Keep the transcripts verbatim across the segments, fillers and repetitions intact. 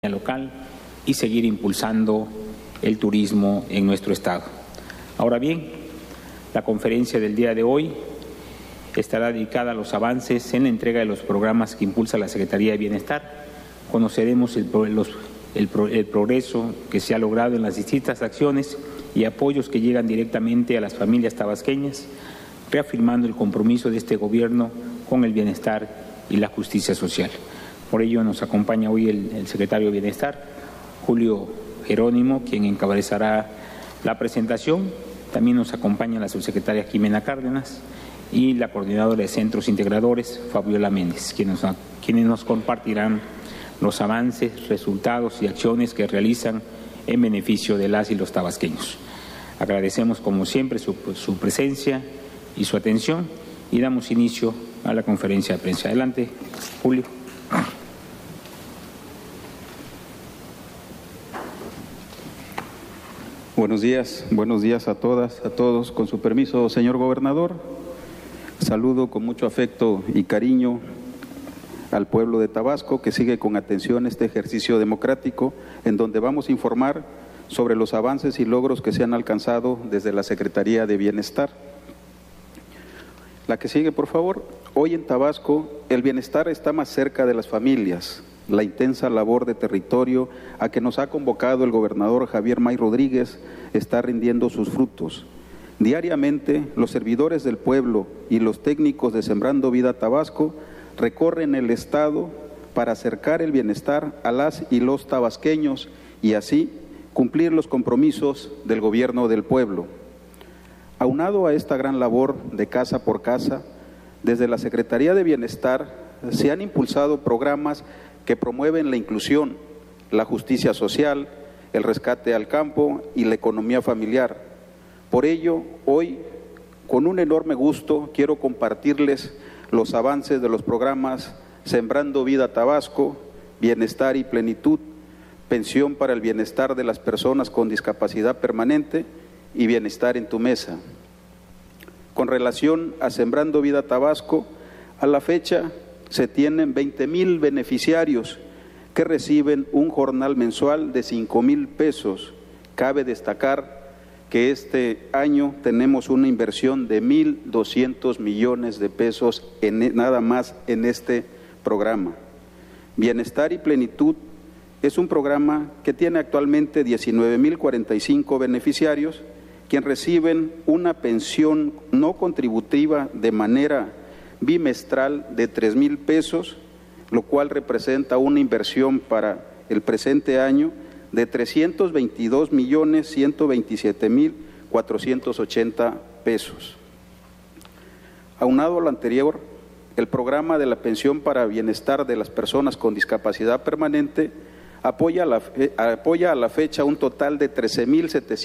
local y seguir impulsando el turismo en nuestro estado. Ahora bien, la conferencia del día de hoy estará dedicada a los avances en la entrega de los programas que impulsa la Secretaría de Bienestar. Conoceremos el, los, el, el progreso que se ha logrado en las distintas acciones y apoyos que llegan directamente a las familias tabasqueñas, reafirmando el compromiso de este gobierno con el bienestar y la justicia social. Por ello nos acompaña hoy el, el secretario de Bienestar, Julio Jerónimo, quien encabezará la presentación. También nos acompaña la subsecretaria Jimena Cárdenas y la coordinadora de Centros Integradores, Fabiola Méndez, quienes nos, quienes nos compartirán los avances, resultados y acciones que realizan en beneficio de las y los tabasqueños. Agradecemos como siempre su, su presencia y su atención y damos inicio a la conferencia de prensa. Adelante, Julio. Buenos días, buenos días a todas, a todos. Con su permiso, señor gobernador, saludo con mucho afecto y cariño al pueblo de Tabasco que sigue con atención este ejercicio democrático en donde vamos a informar sobre los avances y logros que se han alcanzado desde la Secretaría de Bienestar. La que sigue, por favor. Hoy en Tabasco el bienestar está más cerca de las familias. La intensa labor de territorio a que nos ha convocado el gobernador Javier May Rodríguez está rindiendo sus frutos. Diariamente, los servidores del pueblo y los técnicos de Sembrando Vida Tabasco recorren el estado para acercar el bienestar a las y los tabasqueños y así cumplir los compromisos del gobierno del pueblo. Aunado a esta gran labor de casa por casa, desde la Secretaría de Bienestar se han impulsado programas que promueven la inclusión, la justicia social, el rescate al campo y la economía familiar. Por ello, hoy, con un enorme gusto, quiero compartirles los avances de los programas Sembrando Vida Tabasco, Bienestar y Plenitud, Pensión para el Bienestar de las Personas con Discapacidad Permanente y Bienestar en tu Mesa. Con relación a Sembrando Vida Tabasco, a la fecha se tienen veinte mil beneficiarios que reciben un jornal mensual de cinco mil pesos. Cabe destacar que este año tenemos una inversión de mil doscientos millones de pesos en, nada más en este programa. Bienestar y Plenitud es un programa que tiene actualmente diecinueve mil cuarenta y cinco beneficiarios, quienes reciben una pensión no contributiva de manera bimestral de tres mil pesos, lo cual representa una inversión para el presente año de trescientos veintidós millones ciento veintisiete mil cuatrocientos ochenta pesos. Aunado a lo anterior, el programa de la pensión para bienestar de las personas con discapacidad permanente apoya a la, apoya a la fecha un total de trece mil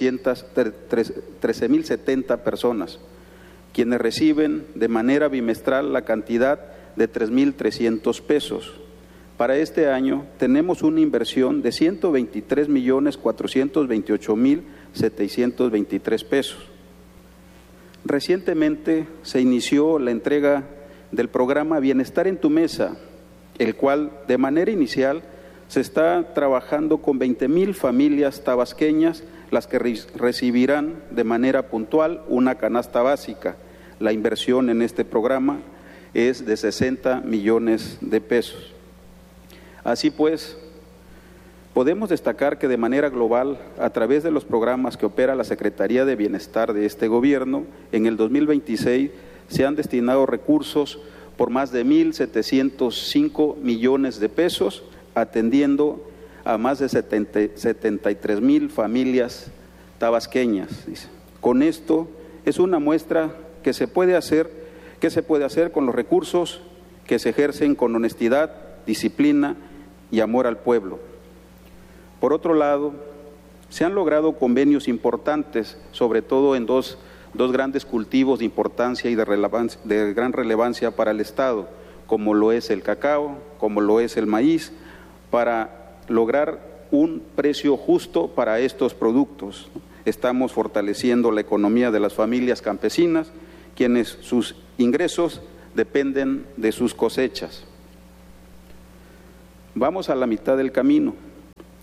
setenta personas, quienes reciben de manera bimestral la cantidad de tres mil trescientos pesos. Para este año tenemos una inversión de ciento veintitrés millones cuatrocientos veintiocho mil setecientos veintitrés pesos. Recientemente se inició la entrega del programa Bienestar en tu Mesa, el cual de manera inicial se está trabajando con veinte mil familias tabasqueñas, las que re- recibirán de manera puntual una canasta básica. La inversión en este programa es de sesenta millones de pesos. Así pues, podemos destacar que de manera global, a través de los programas que opera la Secretaría de Bienestar de este gobierno, en el dos mil veintiséis se han destinado recursos por más de mil setecientos cinco millones de pesos, atendiendo a más de setenta y tres mil familias tabasqueñas. Con esto es una muestra que se puede hacer, que se puede hacer con los recursos que se ejercen con honestidad, disciplina y amor al pueblo. Por otro lado, se han logrado convenios importantes, sobre todo en dos, dos grandes cultivos de importancia y de, relevancia, de gran relevancia para el Estado, como lo es el cacao, como lo es el maíz, para lograr un precio justo para estos productos. Estamos fortaleciendo la economía de las familias campesinas, quienes sus ingresos dependen de sus cosechas. Vamos a la mitad del camino.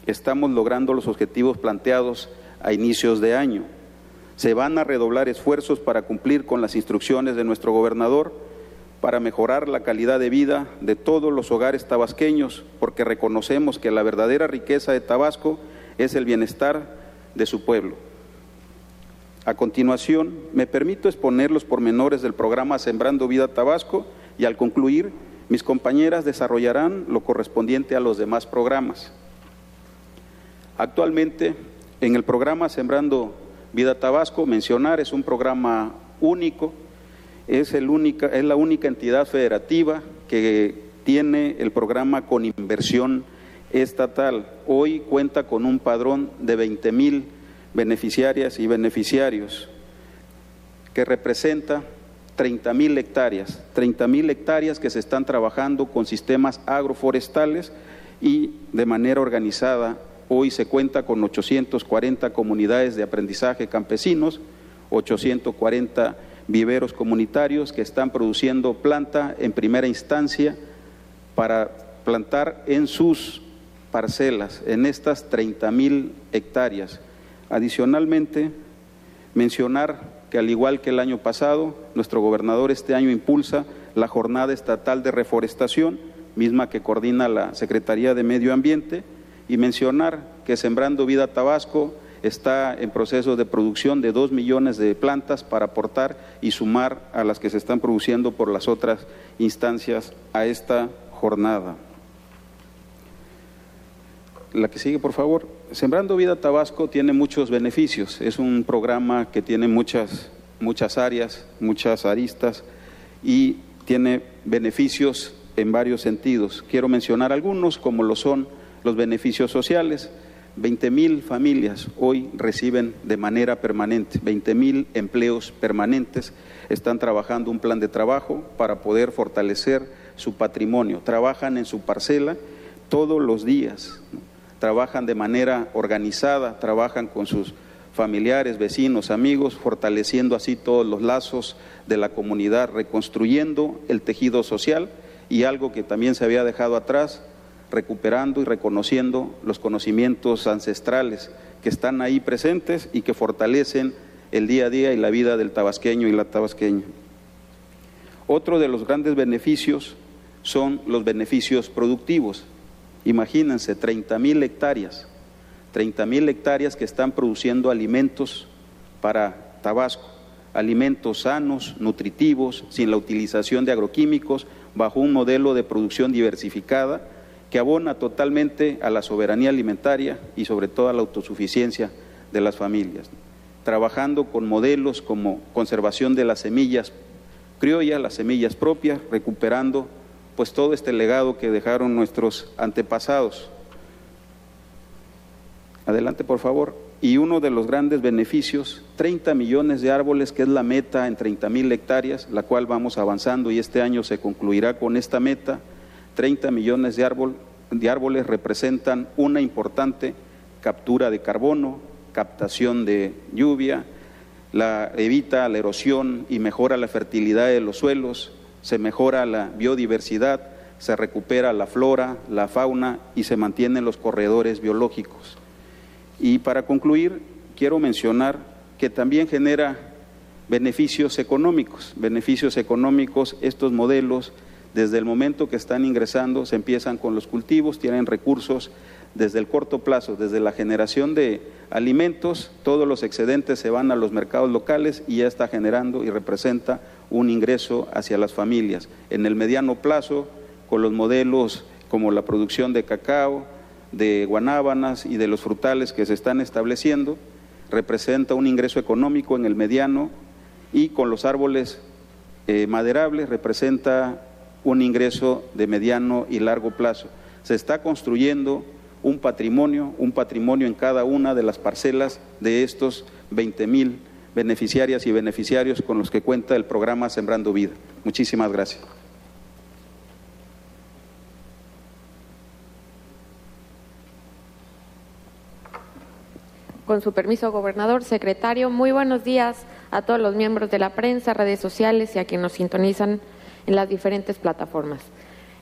Estamos logrando los objetivos planteados a inicios de año. Se van a redoblar esfuerzos para cumplir con las instrucciones de nuestro gobernador para mejorar la calidad de vida de todos los hogares tabasqueños, porque reconocemos que la verdadera riqueza de Tabasco es el bienestar de su pueblo. A continuación, me permito exponer los pormenores del programa Sembrando Vida Tabasco y al concluir, mis compañeras desarrollarán lo correspondiente a los demás programas. Actualmente, en el programa Sembrando Vida Tabasco, mencionar, es un programa único, es, el única, es la única entidad federativa que tiene el programa con inversión estatal. Hoy cuenta con un padrón de veinte mil beneficiarias y beneficiarios, que representa treinta mil hectáreas, treinta mil hectáreas que se están trabajando con sistemas agroforestales y de manera organizada. Hoy se cuenta con ochocientas cuarenta comunidades de aprendizaje campesinos, ochocientos cuarenta viveros comunitarios que están produciendo planta en primera instancia para plantar en sus parcelas, en estas treinta mil hectáreas. Adicionalmente, mencionar que al igual que el año pasado, nuestro gobernador este año impulsa la Jornada Estatal de Reforestación, misma que coordina la Secretaría de Medio Ambiente, y mencionar que Sembrando Vida Tabasco está en proceso de producción de dos millones de plantas para aportar y sumar a las que se están produciendo por las otras instancias a esta jornada. La que sigue, por favor. Sembrando Vida Tabasco tiene muchos beneficios, es un programa que tiene muchas, muchas áreas, muchas aristas y tiene beneficios en varios sentidos. Quiero mencionar algunos, como lo son los beneficios sociales. veinte mil familias hoy reciben de manera permanente, veinte mil empleos permanentes, están trabajando un plan de trabajo para poder fortalecer su patrimonio, trabajan en su parcela todos los días, ¿no? Trabajan de manera organizada, trabajan con sus familiares, vecinos, amigos, fortaleciendo así todos los lazos de la comunidad, reconstruyendo el tejido social y algo que también se había dejado atrás, recuperando y reconociendo los conocimientos ancestrales que están ahí presentes y que fortalecen el día a día y la vida del tabasqueño y la tabasqueña. Otro de los grandes beneficios son los beneficios productivos. Imagínense, treinta mil hectáreas, treinta mil hectáreas que están produciendo alimentos para Tabasco, alimentos sanos, nutritivos, sin la utilización de agroquímicos, bajo un modelo de producción diversificada que abona totalmente a la soberanía alimentaria y sobre todo a la autosuficiencia de las familias, trabajando con modelos como conservación de las semillas criollas, las semillas propias, recuperando pues todo este legado que dejaron nuestros antepasados. Adelante, por favor. Y uno de los grandes beneficios, treinta millones de árboles, que es la meta en treinta mil hectáreas, la cual vamos avanzando y este año se concluirá con esta meta. treinta millones de, árbol, de árboles representan una importante captura de carbono, captación de lluvia, la, evita la erosión y mejora la fertilidad de los suelos, se mejora la biodiversidad, se recupera la flora, la fauna y se mantienen los corredores biológicos. Y para concluir, quiero mencionar que también genera beneficios económicos, beneficios económicos estos modelos. Desde el momento que están ingresando, se empiezan con los cultivos, tienen recursos desde el corto plazo, desde la generación de alimentos, todos los excedentes se van a los mercados locales y ya está generando y representa un ingreso hacia las familias. En el mediano plazo, con los modelos como la producción de cacao, de guanábanas y de los frutales que se están estableciendo, representa un ingreso económico en el mediano, y con los árboles eh, maderables representa un ingreso de mediano y largo plazo. Se está construyendo un patrimonio, un patrimonio en cada una de las parcelas de estos veinte mil beneficiarias y beneficiarios con los que cuenta el programa Sembrando Vida. Muchísimas gracias. Con su permiso, gobernador, secretario, muy buenos días a todos los miembros de la prensa, redes sociales y a quienes nos sintonizan en las diferentes plataformas.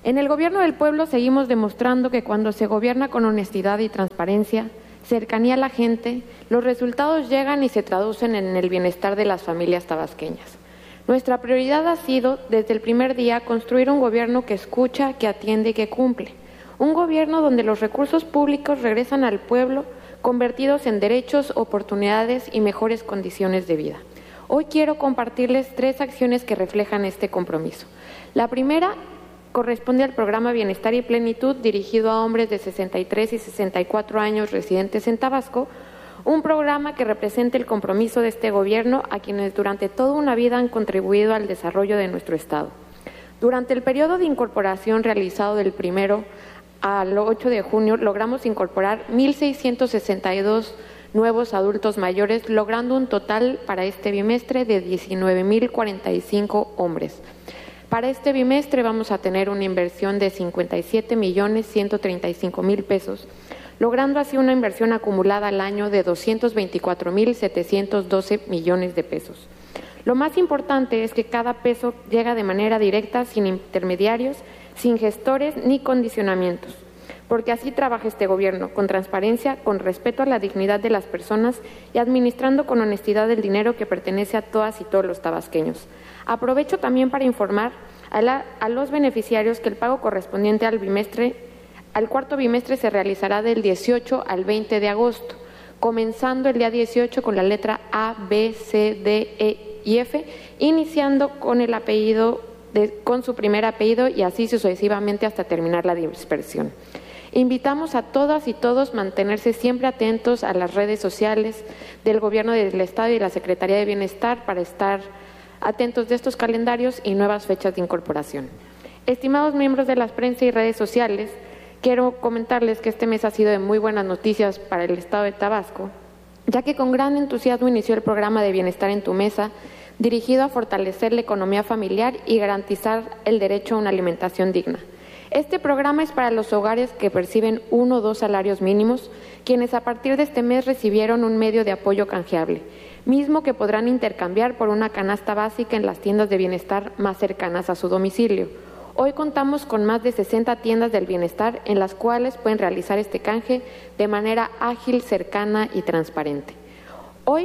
En el Gobierno del Pueblo seguimos demostrando que cuando se gobierna con honestidad y transparencia, cercanía a la gente, los resultados llegan y se traducen en el bienestar de las familias tabasqueñas. Nuestra prioridad ha sido, desde el primer día, construir un gobierno que escucha, que atiende y que cumple. Un gobierno donde los recursos públicos regresan al pueblo, convertidos en derechos, oportunidades y mejores condiciones de vida. Hoy quiero compartirles tres acciones que reflejan este compromiso. La primera corresponde al programa Bienestar y Plenitud, dirigido a hombres de sesenta y tres y sesenta y cuatro años residentes en Tabasco, un programa que representa el compromiso de este gobierno a quienes durante toda una vida han contribuido al desarrollo de nuestro Estado. Durante el periodo de incorporación realizado del primero al ocho de junio, logramos incorporar mil seiscientos sesenta y dos nuevos adultos mayores, logrando un total para este bimestre de diecinueve mil cuarenta y cinco hombres. Para este bimestre vamos a tener una inversión de cincuenta y siete millones ciento treinta y cinco mil pesos, logrando así una inversión acumulada al año de doscientos veinticuatro mil setecientos doce millones de pesos. Lo más importante es que cada peso llega de manera directa, sin intermediarios, sin gestores ni condicionamientos, porque así trabaja este gobierno, con transparencia, con respeto a la dignidad de las personas y administrando con honestidad el dinero que pertenece a todas y todos los tabasqueños. Aprovecho también para informar a, la, a los beneficiarios que el pago correspondiente al bimestre, al cuarto bimestre se realizará del dieciocho al veinte de agosto, comenzando el día dieciocho con la letra A, B, C, D, E y F, iniciando con el apellido De, con su primer apellido y así sucesivamente hasta terminar la dispersión. Invitamos a todas y todos a mantenerse siempre atentos a las redes sociales del Gobierno del Estado y de la Secretaría de Bienestar para estar atentos de estos calendarios y nuevas fechas de incorporación. Estimados miembros de la prensa y redes sociales, quiero comentarles que este mes ha sido de muy buenas noticias para el Estado de Tabasco, ya que con gran entusiasmo inició el programa de Bienestar en tu Mesa, dirigido a fortalecer la economía familiar y garantizar el derecho a una alimentación digna. Este programa es para los hogares que perciben uno o dos salarios mínimos, quienes a partir de este mes recibieron un medio de apoyo canjeable, mismo que podrán intercambiar por una canasta básica en las tiendas de bienestar más cercanas a su domicilio. Hoy contamos con más de sesenta tiendas del bienestar en las cuales pueden realizar este canje de manera ágil, cercana y transparente. Hoy,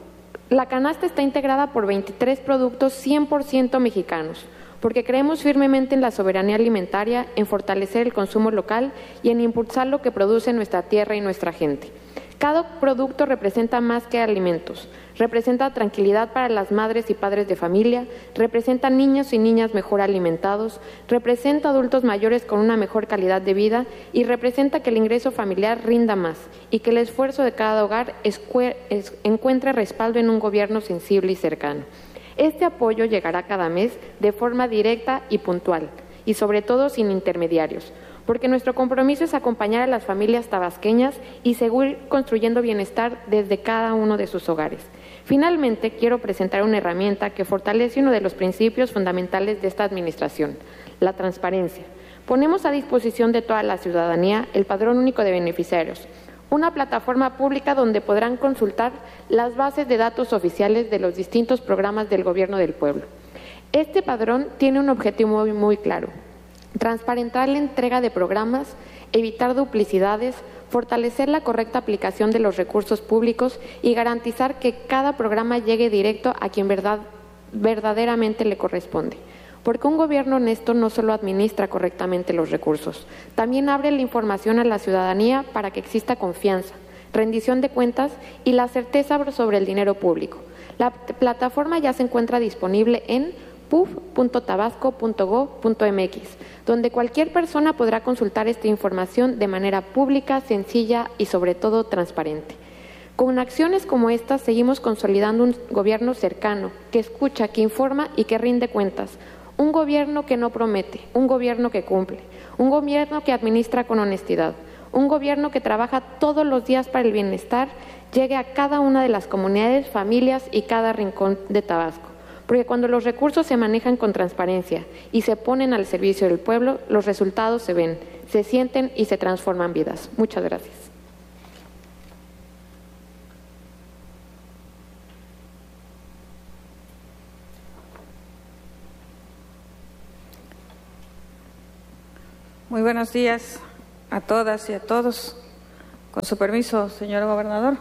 la canasta está integrada por veintitrés productos cien por ciento mexicanos, porque creemos firmemente en la soberanía alimentaria, en fortalecer el consumo local y en impulsar lo que produce nuestra tierra y nuestra gente. Cada producto representa más que alimentos, representa tranquilidad para las madres y padres de familia, representa niños y niñas mejor alimentados, representa adultos mayores con una mejor calidad de vida y representa que el ingreso familiar rinda más y que el esfuerzo de cada hogar escue- es, encuentre respaldo en un gobierno sensible y cercano. Este apoyo llegará cada mes de forma directa y puntual y sobre todo sin intermediarios, porque nuestro compromiso es acompañar a las familias tabasqueñas y seguir construyendo bienestar desde cada uno de sus hogares. Finalmente, quiero presentar una herramienta que fortalece uno de los principios fundamentales de esta administración, la transparencia. Ponemos a disposición de toda la ciudadanía el Padrón Único de Beneficiarios, una plataforma pública donde podrán consultar las bases de datos oficiales de los distintos programas del Gobierno del Pueblo. Este padrón tiene un objetivo muy, muy claro: transparentar la entrega de programas, evitar duplicidades, fortalecer la correcta aplicación de los recursos públicos y garantizar que cada programa llegue directo a quien verdad, verdaderamente le corresponde. Porque un gobierno honesto no solo administra correctamente los recursos, también abre la información a la ciudadanía para que exista confianza, rendición de cuentas y la certeza sobre el dinero público. La plataforma ya se encuentra disponible en p u f punto tabasco punto gob punto m x, donde cualquier persona podrá consultar esta información de manera pública, sencilla y sobre todo transparente. Con acciones como estas seguimos consolidando un gobierno cercano, que escucha, que informa y que rinde cuentas. Un gobierno que no promete, un gobierno que cumple, un gobierno que administra con honestidad, un gobierno que trabaja todos los días para el bienestar, llegue a cada una de las comunidades, familias y cada rincón de Tabasco. Porque cuando los recursos se manejan con transparencia y se ponen al servicio del pueblo, los resultados se ven, se sienten y se transforman vidas. Muchas gracias. Muy buenos días a todas y a todos. Con su permiso, señor gobernador.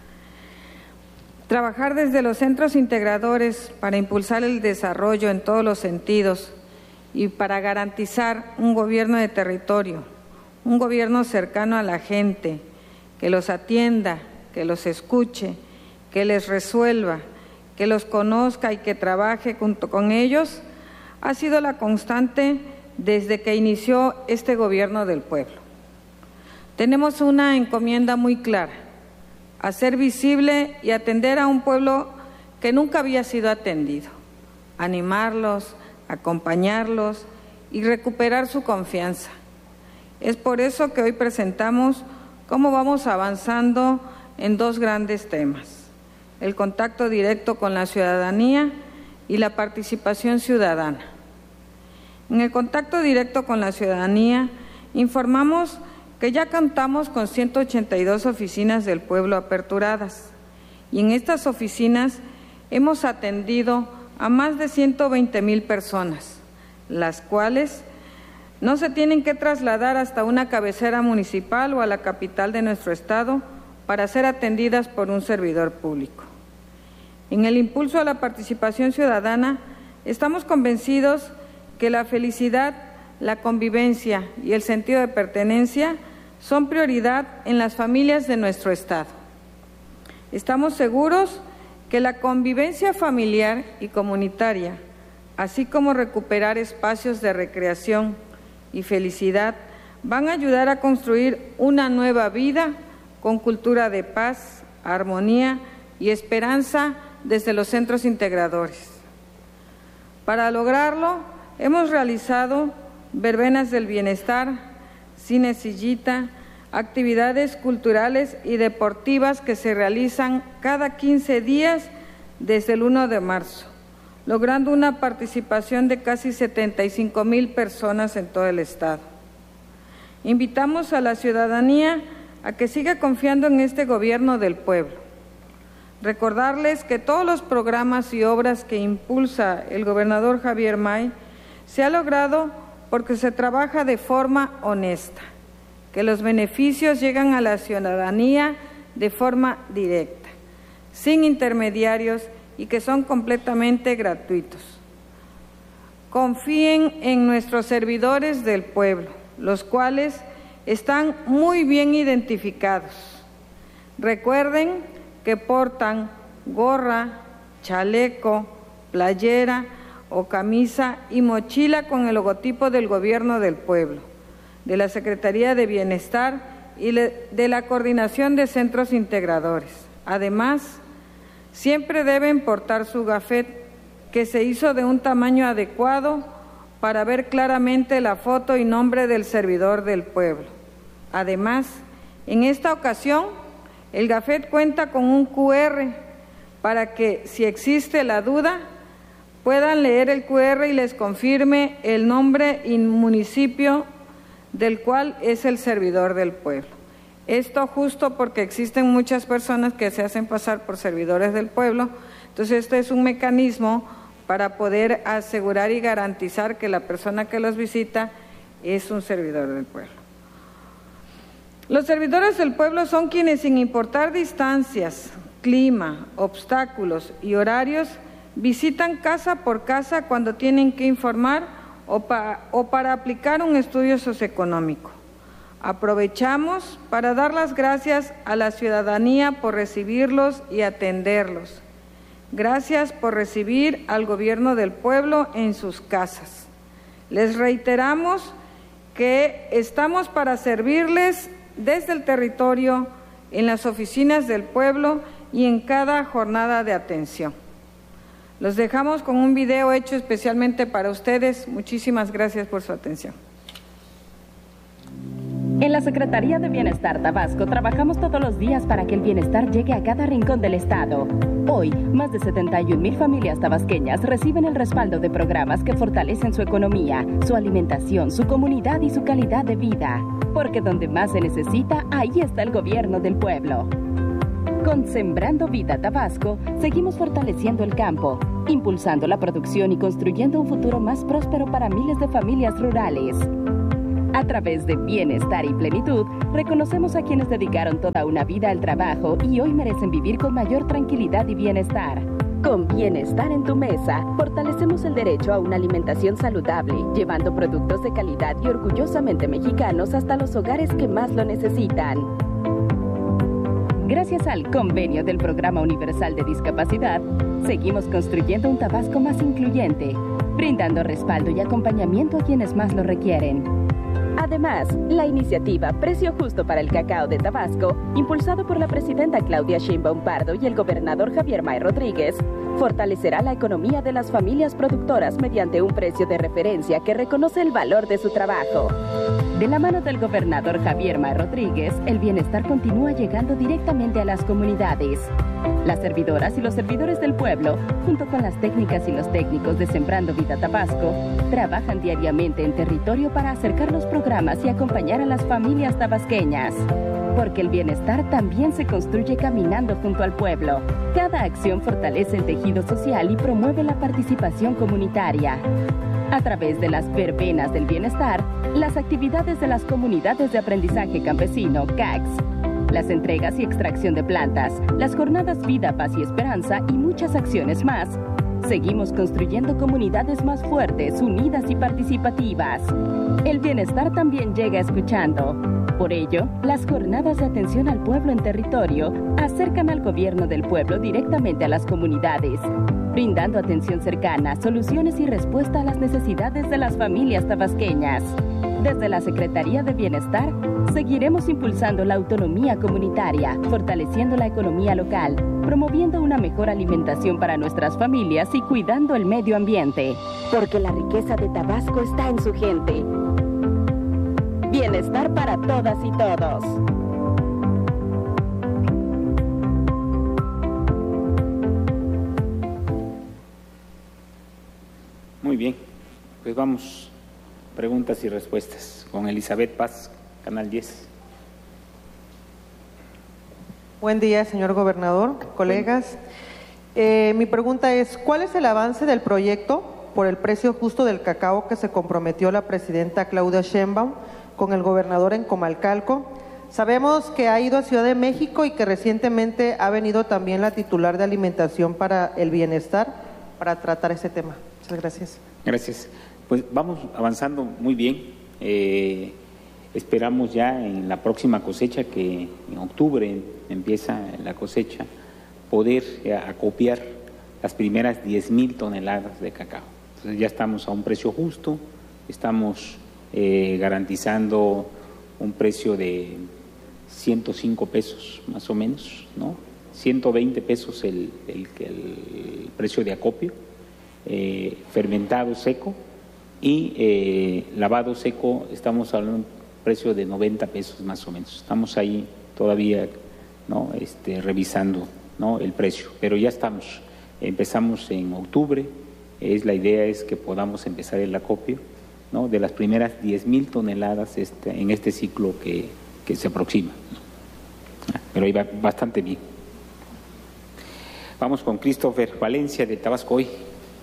Trabajar desde los centros integradores para impulsar el desarrollo en todos los sentidos y para garantizar un gobierno de territorio, un gobierno cercano a la gente, que los atienda, que los escuche, que les resuelva, que los conozca y que trabaje junto con ellos, ha sido la constante desde que inició este gobierno del pueblo. Tenemos una encomienda muy clara: hacer visible y atender a un pueblo que nunca había sido atendido, animarlos, acompañarlos y recuperar su confianza. Es por eso que hoy presentamos cómo vamos avanzando en dos grandes temas: el contacto directo con la ciudadanía y la participación ciudadana. En el contacto directo con la ciudadanía, informamos que ya contamos con ciento ochenta y dos oficinas del pueblo aperturadas, y en estas oficinas hemos atendido a más de ciento veinte mil personas, las cuales no se tienen que trasladar hasta una cabecera municipal o a la capital de nuestro estado para ser atendidas por un servidor público. En el impulso a la participación ciudadana, estamos convencidos que la felicidad, la convivencia y el sentido de pertenencia son prioridad en las familias de nuestro estado. Estamos seguros que la convivencia familiar y comunitaria, así como recuperar espacios de recreación y felicidad, van a ayudar a construir una nueva vida con cultura de paz, armonía y esperanza desde los centros integradores. Para lograrlo, hemos realizado verbenas del bienestar, cine sillita, actividades culturales y deportivas que se realizan cada quince días desde el primero de marzo, logrando una participación de casi setenta y cinco mil personas en todo el estado. Invitamos a la ciudadanía a que siga confiando en este gobierno del pueblo. Recordarles que todos los programas y obras que impulsa el gobernador Javier May se ha logrado porque se trabaja de forma honesta, que los beneficios llegan a la ciudadanía de forma directa, sin intermediarios y que son completamente gratuitos. Confíen en nuestros servidores del pueblo, los cuales están muy bien identificados. Recuerden que portan gorra, chaleco, playera o camisa y mochila con el logotipo del gobierno del pueblo, de la Secretaría de Bienestar y de la Coordinación de Centros Integradores. Además, siempre deben portar su gafet, que se hizo de un tamaño adecuado para ver claramente la foto y nombre del servidor del pueblo. Además, en esta ocasión, el gafet cuenta con un cu erre para que, si existe la duda, puedan leer el cu erre y les confirme el nombre y municipio del cual es el servidor del pueblo. Esto justo porque existen muchas personas que se hacen pasar por servidores del pueblo, entonces este es un mecanismo para poder asegurar y garantizar que la persona que los visita es un servidor del pueblo. Los servidores del pueblo son quienes, sin importar distancias, clima, obstáculos y horarios, visitan casa por casa cuando tienen que informar o, pa, o para aplicar un estudio socioeconómico. Aprovechamos para dar las gracias a la ciudadanía por recibirlos y atenderlos. Gracias por recibir al gobierno del pueblo en sus casas. Les reiteramos que estamos para servirles desde el territorio, en las oficinas del pueblo y en cada jornada de atención. Los dejamos con un video hecho especialmente para ustedes. Muchísimas gracias por su atención. En la Secretaría de Bienestar Tabasco trabajamos todos los días para que el bienestar llegue a cada rincón del estado. Hoy, más de setenta y un mil familias tabasqueñas reciben el respaldo de programas que fortalecen su economía, su alimentación, su comunidad y su calidad de vida. Porque donde más se necesita, ahí está el gobierno del pueblo. Con Sembrando Vida Tabasco, seguimos fortaleciendo el campo, impulsando la producción y construyendo un futuro más próspero para miles de familias rurales. A través de Bienestar y Plenitud, reconocemos a quienes dedicaron toda una vida al trabajo y hoy merecen vivir con mayor tranquilidad y bienestar. Con Bienestar en tu mesa, fortalecemos el derecho a una alimentación saludable, llevando productos de calidad y orgullosamente mexicanos hasta los hogares que más lo necesitan. Gracias al convenio del Programa Universal de Discapacidad, seguimos construyendo un Tabasco más incluyente, brindando respaldo y acompañamiento a quienes más lo requieren. Además, la iniciativa Precio Justo para el Cacao de Tabasco, impulsado por la presidenta Claudia Sheinbaum Pardo y el gobernador Javier May Rodríguez, fortalecerá la economía de las familias productoras mediante un precio de referencia que reconoce el valor de su trabajo. De la mano del gobernador Javier May Rodríguez, el bienestar continúa llegando directamente a las comunidades. Las servidoras y los servidores del pueblo, junto con las técnicas y los técnicos de Sembrando Vida Tabasco, trabajan diariamente en territorio para acercar los programas y acompañar a las familias tabasqueñas. Porque el bienestar también se construye caminando junto al pueblo. Cada acción fortalece el tejido social y promueve la participación comunitaria. A través de las verbenas del bienestar, las actividades de las comunidades de aprendizaje campesino, C A Cs, las entregas y extracción de plantas, las jornadas Vida, Paz y Esperanza y muchas acciones más, seguimos construyendo comunidades más fuertes, unidas y participativas. El bienestar también llega escuchando. Por ello, las jornadas de atención al pueblo en territorio acercan al gobierno del pueblo directamente a las comunidades, brindando atención cercana, soluciones y respuesta a las necesidades de las familias tabasqueñas. Desde la Secretaría de Bienestar, seguiremos impulsando la autonomía comunitaria, fortaleciendo la economía local, promoviendo una mejor alimentación para nuestras familias y cuidando el medio ambiente. Porque la riqueza de Tabasco está en su gente. Bienestar para todas y todos. Muy bien, pues vamos. Preguntas y respuestas con Elizabeth Paz, Canal diez. Buen día, señor gobernador, colegas. Eh, mi pregunta es, ¿cuál es el avance del proyecto por el precio justo del cacao que se comprometió la presidenta Claudia Sheinbaum con el gobernador en Comalcalco? Sabemos que ha ido a Ciudad de México y que recientemente ha venido también la titular de Alimentación para el Bienestar para tratar ese tema. Muchas gracias. Gracias. Pues vamos avanzando muy bien. Eh, esperamos ya en la próxima cosecha, que en octubre empieza la cosecha, poder eh, acopiar las primeras diez mil toneladas de cacao. Entonces ya estamos a un precio justo, estamos eh, garantizando un precio de ciento cinco pesos más o menos, ¿no? ciento veinte pesos el, el, el precio de acopio, eh, fermentado seco. Y eh, lavado seco estamos hablando de un precio de noventa pesos más o menos. Estamos ahí todavía, ¿no? este, revisando, ¿no? el precio, pero ya estamos. Empezamos en octubre, es, la idea es que podamos empezar el acopio, ¿no? de las primeras diez mil toneladas este, en este ciclo que, que se aproxima, ¿no? Pero ahí va bastante bien. Vamos con Christopher Valencia de Tabasco Hoy.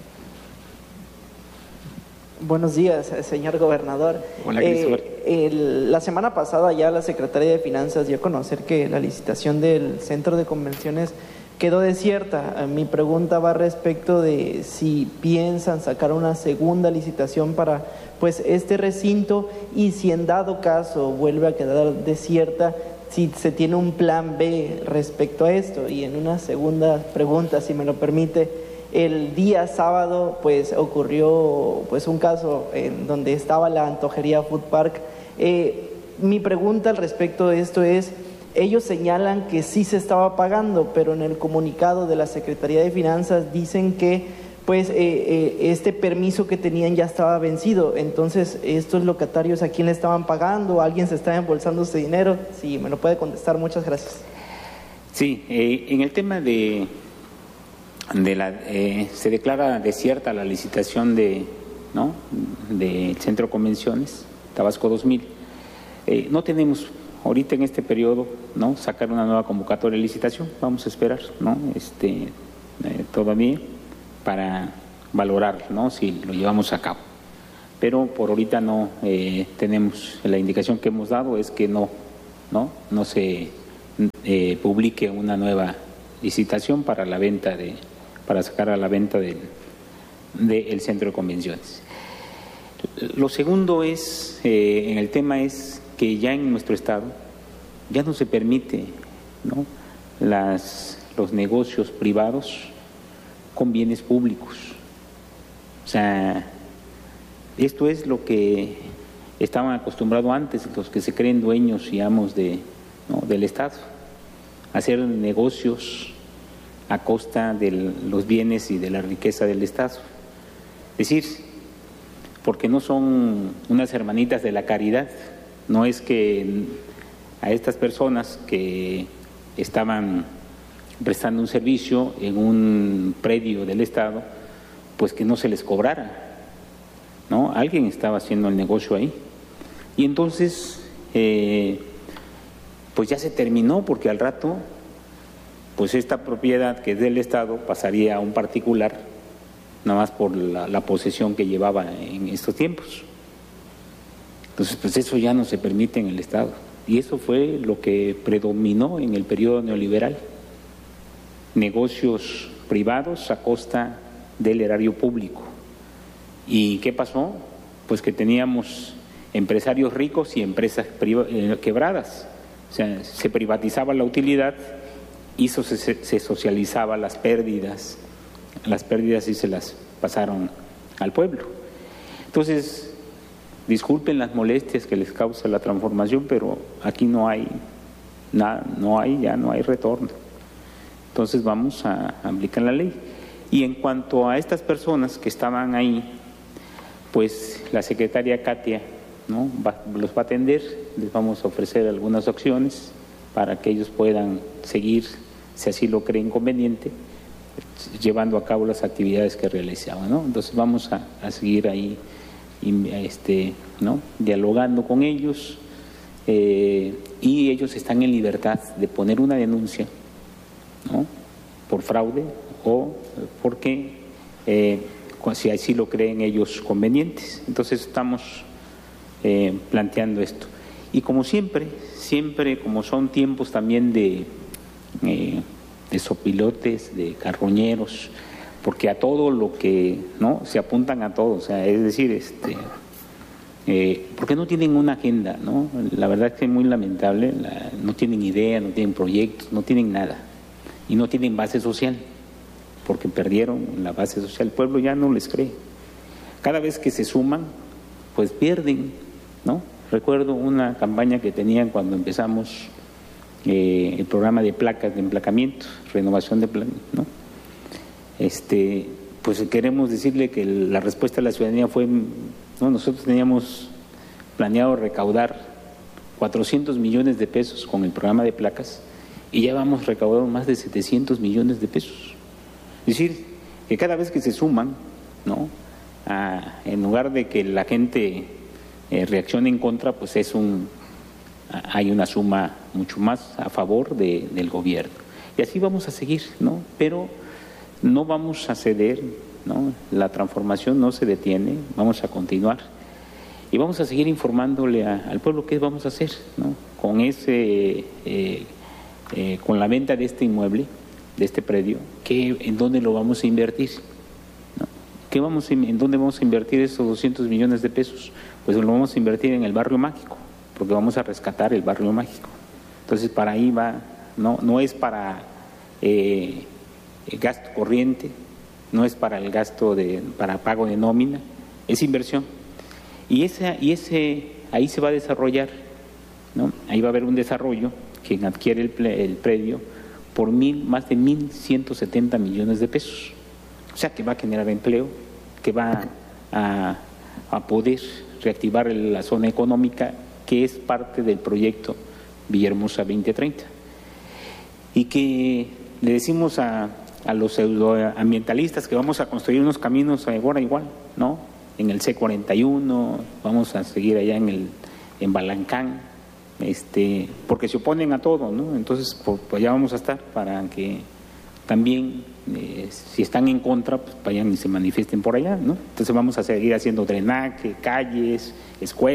Buenos días, señor gobernador. Hola, eh, el, la semana pasada ya la Secretaría de Finanzas dio a conocer que la licitación del Centro de Convenciones quedó desierta. Mi pregunta va respecto de si piensan sacar una segunda licitación para pues este recinto y si en dado caso vuelve a quedar desierta, si se tiene un plan B respecto a esto. Y en una segunda pregunta, si me lo permite, el día sábado pues ocurrió pues un caso en donde estaba la antojería Food Park. Eh, mi pregunta al respecto de esto es, ellos señalan que sí se estaba pagando, pero en el comunicado de la Secretaría de Finanzas dicen que pues eh, eh, este permiso que tenían ya estaba vencido. Entonces, ¿estos locatarios a quién le estaban pagando? ¿Alguien se estaba embolsando ese dinero? Si me lo puede contestar, muchas gracias. Sí, eh, en el tema de... De la, eh, se declara desierta la licitación de, ¿no? del Centro de Convenciones Tabasco dos mil. Eh, no tenemos ahorita en este periodo, ¿no? sacar una nueva convocatoria de licitación. Vamos a esperar, ¿no? este, eh, todavía para valorar, ¿no? si lo llevamos a cabo. pero por ahorita no eh, tenemos, la indicación que hemos dado es que no, no, no se eh, publique una nueva licitación para la venta de, para sacar a la venta del, del centro de convenciones. Lo segundo es, eh, en el tema es que ya en nuestro estado ya no se permite, ¿no?, las, los negocios privados con bienes públicos. O sea, esto es lo que estaban acostumbrados antes los que se creen dueños y amos de, ¿no?, del Estado, hacer negocios a costa de los bienes y de la riqueza del Estado. Es decir, porque no son unas hermanitas de la caridad, no es que a estas personas que estaban prestando un servicio en un predio del Estado, pues que no se les cobrara, ¿no? Alguien estaba haciendo el negocio ahí. Y entonces, eh, pues ya se terminó, porque al rato, pues esta propiedad que es del Estado pasaría a un particular, nada más por la, la posesión que llevaba en estos tiempos. Entonces, pues eso ya no se permite en el Estado. Y eso fue lo que predominó en el periodo neoliberal. Negocios privados a costa del erario público. ¿Y qué pasó? Pues que teníamos empresarios ricos y empresas eh, quebradas. O sea, se privatizaba la utilidad y se, se socializaba las pérdidas. Las pérdidas sí se las pasaron al pueblo. Entonces, disculpen las molestias que les causa la transformación, pero aquí no hay nada, no hay, ya no hay retorno. Entonces vamos a aplicar la ley. Y en cuanto a estas personas que estaban ahí, pues la secretaria Katia, ¿no?, va, los va a atender, les vamos a ofrecer algunas opciones para que ellos puedan seguir, si así lo creen conveniente, llevando a cabo las actividades que realizaban, ¿no? Entonces vamos a, a seguir ahí, este, ¿no?, dialogando con ellos, eh, y ellos están en libertad de poner una denuncia, ¿no?, por fraude o porque eh, si así lo creen ellos convenientes. Entonces estamos eh, planteando esto. Y como siempre, siempre como son tiempos también de, eh, de sopilotes, de carroñeros, porque a todo lo que, ¿no?, se apuntan a todo, o sea, es decir, este, eh, porque no tienen una agenda, ¿no? La verdad es que es muy lamentable, la, no tienen idea, no tienen proyectos, no tienen nada, y no tienen base social, porque perdieron la base social, el pueblo ya no les cree. Cada vez que se suman, pues pierden, ¿no? Recuerdo una campaña que tenían cuando empezamos eh, el programa de placas de emplacamiento, renovación de planes, ¿no? Este, pues queremos decirle que la respuesta de la ciudadanía fue, ¿no?, nosotros teníamos planeado recaudar cuatrocientos millones de pesos con el programa de placas y ya vamos recaudado más de setecientos millones de pesos. Es decir, que cada vez que se suman, ¿no?, a, en lugar de que la gente eh, reaccione en contra, pues es un, hay una suma mucho más a favor de, del gobierno. Y así vamos a seguir, ¿no? Pero no vamos a ceder, ¿no? La transformación no se detiene, vamos a continuar y vamos a seguir informándole a, al pueblo qué vamos a hacer, ¿no?, con ese, eh, eh, con la venta de este inmueble, de este predio, que, en dónde lo vamos a invertir, ¿no? ¿Qué vamos a, en dónde vamos a invertir esos doscientos millones de pesos? Pues lo vamos a invertir en el barrio mágico, porque vamos a rescatar el barrio mágico. Entonces para ahí va, no, no es para eh, el gasto corriente, no es para el gasto de, para pago de nómina, es inversión. Y ese, y ese ahí se va a desarrollar, ¿no? Ahí va a haber un desarrollo, quien adquiere el, el predio por mil, más de mil ciento setenta millones de pesos. O sea que va a generar empleo, que va a, a poder reactivar la zona económica, que es parte del proyecto Villahermosa veinte treinta. Y que le decimos a a los pseudoambientalistas que vamos a construir unos caminos ahora igual, ¿no? En el C cuarenta y uno, vamos a seguir allá en el en Balancán, este, porque se oponen a todo, ¿no? Entonces, pues allá vamos a estar para que también eh, si están en contra, pues vayan y se manifiesten por allá, ¿no? Entonces vamos a seguir haciendo drenaje, calles, escuelas.